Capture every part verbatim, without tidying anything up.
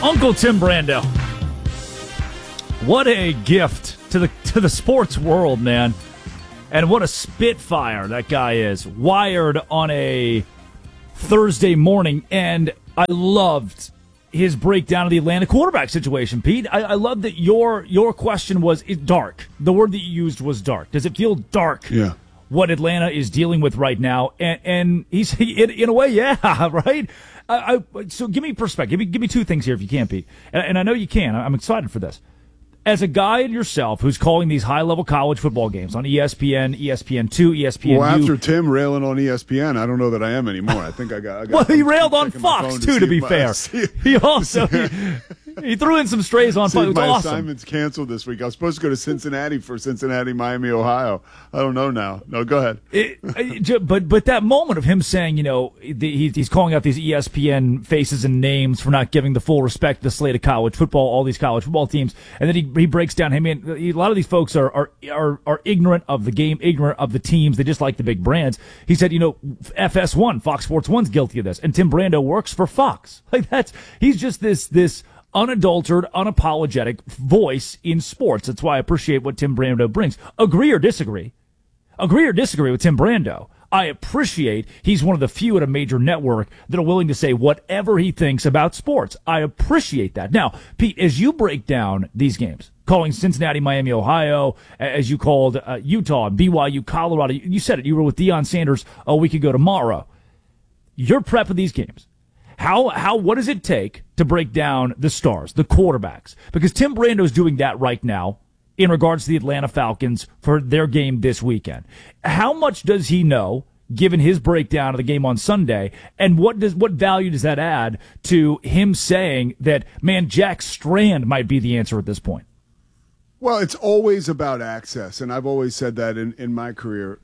Uncle Tim Brando. What a gift to the to the sports world, man. And what a spitfire that guy is. Wired on a Thursday morning. And I loved his breakdown of the Atlanta quarterback situation, Pete. I, I love that your your question was it dark. The word that you used was dark. Does it feel dark? Yeah. What Atlanta is dealing with right now? And, and he's in, in a way, yeah, right. I, I, so give me perspective. Give me give me two things here if you can, Pete. And, and I know you can. I'm excited for this. As a guy yourself who's calling these high-level college football games on E S P N, E S P N two, E S P N U. Well, after Tim railing on E S P N, I don't know that I am anymore. I think I got. I got well, he I'm railed on Fox to too. To be my, fair, he also he, he threw in some strays on Fox. It was my awesome. assignment's canceled this week. I was supposed to go to Cincinnati for Cincinnati, Miami, Ohio. I don't know now. No, go ahead. It, it, but but that moment of him saying, you know, the, he's calling out these E S P N faces and names for not giving the full respect to the slate of college football, all these college football teams, and then he he breaks down him. A lot of these folks are, are are are ignorant of the game, ignorant of the teams. They just like the big brands. He said, you know, F S one, Fox Sports one's guilty of this, and Tim Brando works for Fox. Like that's he's just this this unadulterated, unapologetic voice in sports. That's why I appreciate what Tim Brando brings. Agree or disagree? Agree or disagree with Tim Brando? I appreciate he's one of the few at a major network that are willing to say whatever he thinks about sports. I appreciate that. Now, Pete, as you break down these games, calling Cincinnati, Miami, Ohio, as you called uh, Utah, B Y U, Colorado, you said it, you were with Deion Sanders a week ago tomorrow. Your prep of these games, how how what does it take to break down the stars, the quarterbacks? Because Tim Brando's doing that right now in regards to the Atlanta Falcons for their game this weekend. How much does he know, given his breakdown of the game on Sunday, and what does what value does that add to him saying that, man, Jack Strand might be the answer at this point? Well, it's always about access, and I've always said that in, in my career.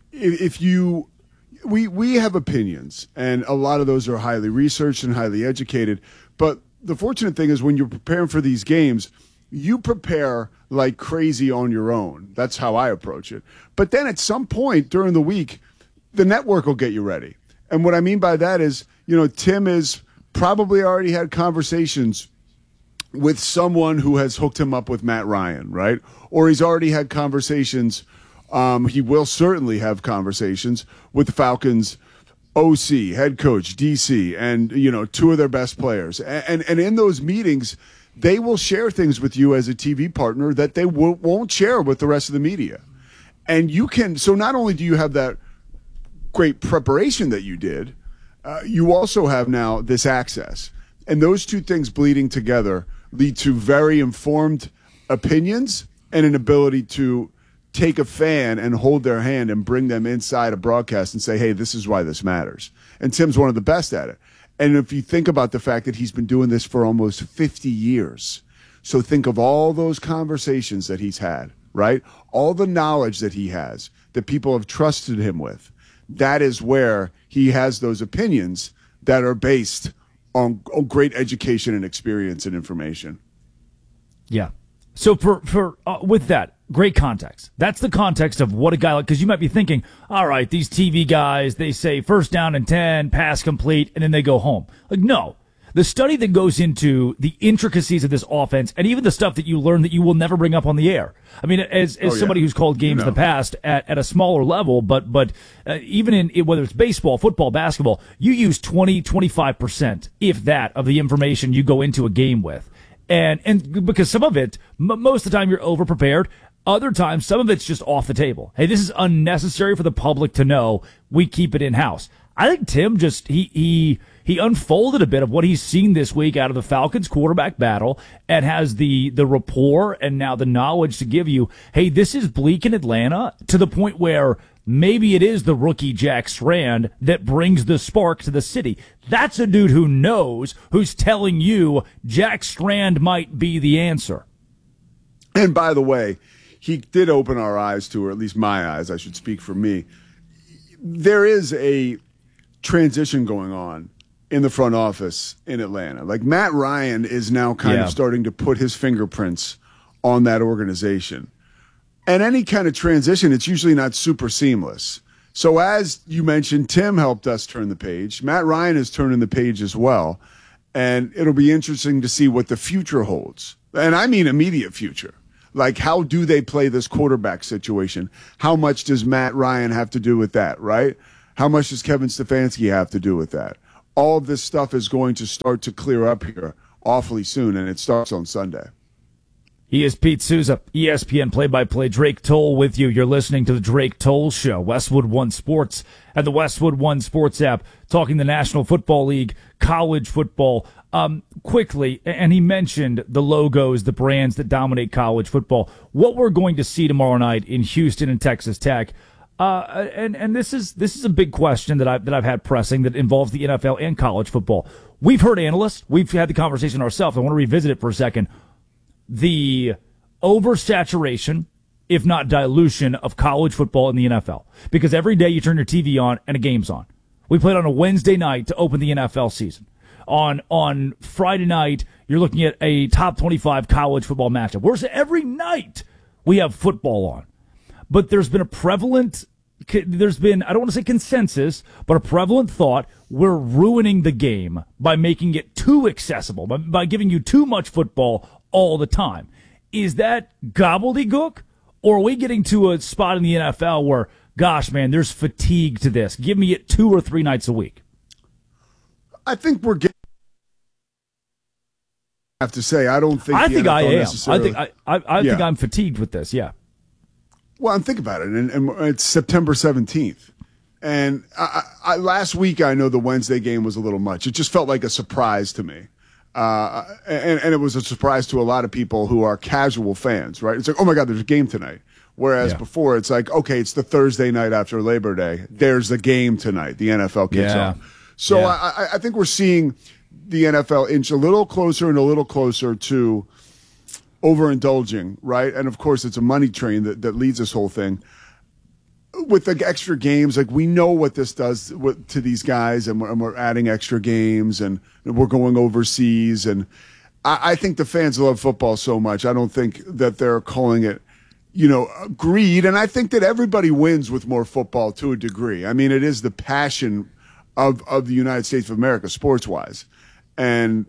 If you we we have opinions, and a lot of those are highly researched and highly educated, but the fortunate thing is when you're preparing for these games, you prepare like crazy on your own. That's how I approach it. But then at some point during the week, the network will get you ready. And what I mean by that is, you know, Tim has probably already had conversations with someone who has hooked him up with Matt Ryan, right? Or he's already had conversations. Um, he will certainly have conversations with the Falcons O C, head coach, D C, and, you know, two of their best players. And, and, and in those meetings, they will share things with you as a T V partner that they w- won't share with the rest of the media. And you can, so not only do you have that great preparation that you did, uh, you also have now this access. And those two things bleeding together lead to very informed opinions and an ability to take a fan and hold their hand and bring them inside a broadcast and say, hey, this is why this matters. And Tim's one of the best at it. And if you think about the fact that he's been doing this for almost fifty years, so think of all those conversations that he's had, right? All the knowledge that he has, that people have trusted him with. That is where he has those opinions that are based on, on great education and experience and information. Yeah. So for for uh, with that, great context. That's the context of what a guy like, because you might be thinking, all right, these T V guys, they say first down and ten, pass complete, and then they go home. Like, no. The study that goes into the intricacies of this offense and even the stuff that you learn that you will never bring up on the air. I mean, as, as oh, yeah. somebody who's called games you know. in the past at, at a smaller level, but but uh, even in whether it's baseball, football, basketball, you use twenty, twenty-five percent, if that, of the information you go into a game with. And and because some of it, m- most of the time you're over-prepared. Other times, some of it's just off the table. Hey, this is unnecessary for the public to know. We keep it in-house. I think Tim just, he he he unfolded a bit of what he's seen this week out of the Falcons quarterback battle and has the, the rapport and now the knowledge to give you, hey, this is bleak in Atlanta to the point where maybe it is the rookie Jack Strand that brings the spark to the city. That's a dude who knows, who's telling you Jack Strand might be the answer. And by the way, he did open our eyes to, or at least my eyes, I should speak for me. There is a transition going on in the front office in Atlanta. Like Matt Ryan is now kind yeah. of starting to put his fingerprints on that organization. And any kind of transition, it's usually not super seamless. So as you mentioned, Tim helped us turn the page. Matt Ryan is turning the page as well. And it'll be interesting to see what the future holds. And I mean immediate future. Like, how do they play this quarterback situation? How much does Matt Ryan have to do with that, right? How much does Kevin Stefanski have to do with that? All of this stuff is going to start to clear up here awfully soon, and it starts on Sunday. He is Pete Souza, E S P N play-by-play. Drake Toll with you. You're listening to the Drake Toll Show. Westwood One Sports and the Westwood One Sports app, talking the National Football League, college football. Um, quickly, and he mentioned the logos, the brands that dominate college football. What we're going to see tomorrow night in Houston and Texas Tech, uh, and and this is this is a big question that I've that I've had pressing that involves the N F L and college football. We've heard analysts, we've had the conversation ourselves. I want to revisit it for a second. The oversaturation, if not dilution, of college football in the N F L. Because every day you turn your T V on and a game's on. We played on a Wednesday night to open the N F L season. On on Friday night, you're looking at a top twenty-five college football matchup. Whereas every night we have football on. But there's been a prevalent, there's been, I don't want to say consensus, but a prevalent thought we're ruining the game by making it too accessible, by, by giving you too much football all the time. Is that gobbledygook? Or are we getting to a spot in the N F L where, gosh, man, there's fatigue to this? Give me it two or three nights a week. I think we're getting. I have to say, I don't think. I the think N F L I am. necessarily- I think I. I, I Yeah. think I'm fatigued with this. Yeah. Well, and think about it, and, and it's September seventeenth. And I, I, last week, I know the Wednesday game was a little much. It just felt like a surprise to me. Uh, and, and it was a surprise to a lot of people who are casual fans, right? It's like, oh my God, there's a game tonight. Whereas Yeah. before, it's like, okay, it's the Thursday night after Labor Day. There's a game tonight. The N F L kicks Yeah. off. So Yeah. I, I think we're seeing the N F L inch a little closer and a little closer to overindulging, right? And of course, it's a money train that, that leads this whole thing. With the extra games, like, we know what this does with, to these guys, and we're, and we're adding extra games, and we're going overseas. And I, I think the fans love football so much. I don't think that they're calling it, you know, greed. And I think that everybody wins with more football to a degree. I mean, it is the passion of, of the United States of America, sports-wise. And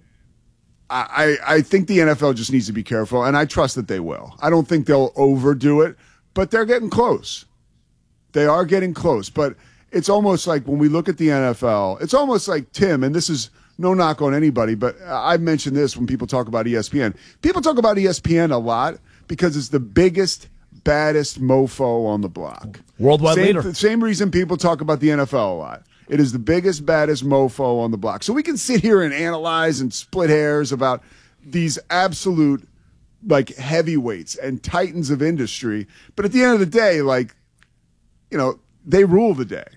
I, I think the N F L just needs to be careful, and I trust that they will. I don't think they'll overdo it, but they're getting close. They are getting close, but it's almost like when we look at the N F L, it's almost like, Tim, and this is no knock on anybody, but I've mentioned this when people talk about E S P N. People talk about E S P N a lot because it's the biggest, baddest mofo on the block. Worldwide same, leader. Same reason people talk about the N F L a lot. It is the biggest, baddest mofo on the block. So we can sit here and analyze and split hairs about these absolute, like, heavyweights and titans of industry. But at the end of the day, like, you know, they rule the day.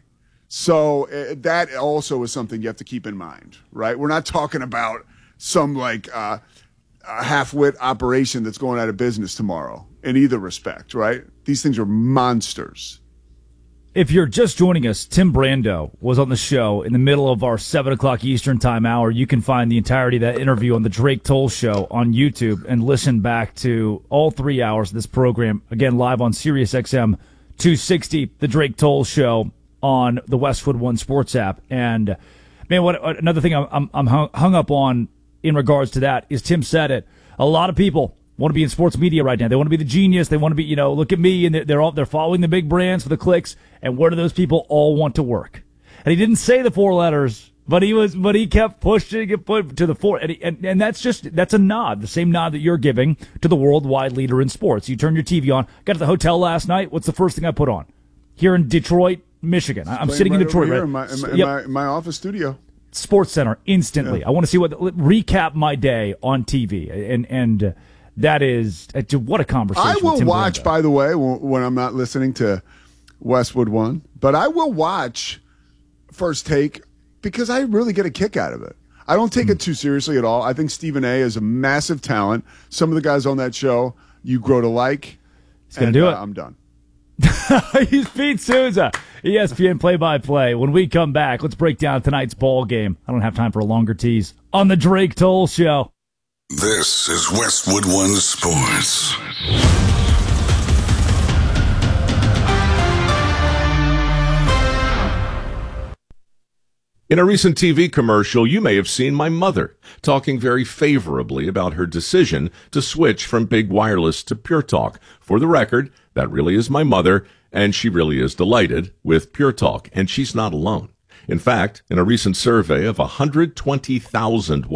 So uh, that also is something you have to keep in mind, right? We're not talking about some, like, uh, a half-wit operation that's going out of business tomorrow in either respect, right? These things are monsters. If you're just joining us, Tim Brando was on the show in the middle of our seven o'clock Eastern time hour. You can find the entirety of that interview on the Drake Toll Show on YouTube and listen back to all three hours of this program, again, live on Sirius X M two sixty, the Drake Toll Show on the Westwood One Sports app. And, man, what another thing I'm, I'm, I'm hung, hung up on in regards to that is Tim said it. A lot of people want to be in sports media right now. They want to be the genius. They want to be, you know, look at me, and they're, they're all they're following the big brands for the clicks. And where do those people all want to work? And he didn't say the four letters, but he was, but he kept pushing it put to the four, and, he, and and that's just that's a nod, the same nod that you're giving to the worldwide leader in sports. You turn your T V on. Got to the hotel last night. What's the first thing I put on? Here in Detroit, Michigan. I'm Playing sitting right in Detroit, over here right? in my, in my, in Yep. my, in my office studio. Sports Center instantly. Yeah. I want to see what recap my day on T V, and and uh, that is uh, what a conversation. I with will Tim watch, Brando. by the way, when, when I'm not listening to Westwood One, but I will watch First Take because I really get a kick out of it. I don't take it too seriously at all. I think Stephen A. is a massive talent. Some of the guys on that show you grow to like. He's gonna and, do uh, it. I'm done. He's Pete Souza, E S P N play-by-play. When we come back, let's break down tonight's ball game. I don't have time for a longer tease on the Drake Toll Show. This is Westwood One Sports. In a recent T V commercial, you may have seen my mother talking very favorably about her decision to switch from Big Wireless to Pure Talk. For the record, that really is my mother, and she really is delighted with Pure Talk, and she's not alone. In fact, in a recent survey of one hundred twenty thousand